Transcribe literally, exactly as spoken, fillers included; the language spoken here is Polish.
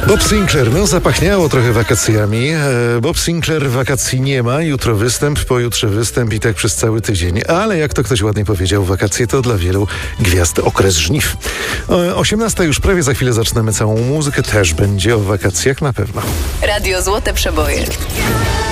Bob Sinclair, no zapachniało trochę wakacjami. Bob Sinclair wakacji nie ma. Jutro występ, pojutrze występ i tak przez cały tydzień. Ale jak to ktoś ładnie powiedział, wakacje to dla wielu gwiazd okres żniw. osiemnasta już prawie, za chwilę zaczynamy całą muzykę. Też będzie o wakacjach na pewno. Radio Złote Przeboje.